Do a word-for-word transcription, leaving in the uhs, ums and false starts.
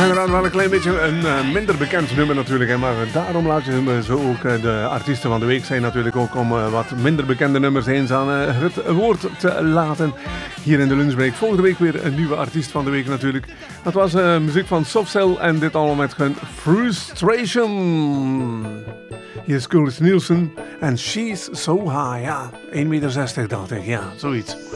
inderdaad wel een klein beetje een uh, minder bekend nummer natuurlijk. Hè, maar daarom laat je hem zo ook uh, de artiesten van de week zijn natuurlijk ook om uh, wat minder bekende nummers eens aan uh, het woord te laten. Hier in de lunchbreak. Volgende week weer een nieuwe artiest van de week natuurlijk. Dat was uh, muziek van Soft Cell en dit allemaal met hun Frustration. Hier is Curtis Nielsen en She's So High. Ja, één komma zestig meter dacht ik. Ja, zoiets.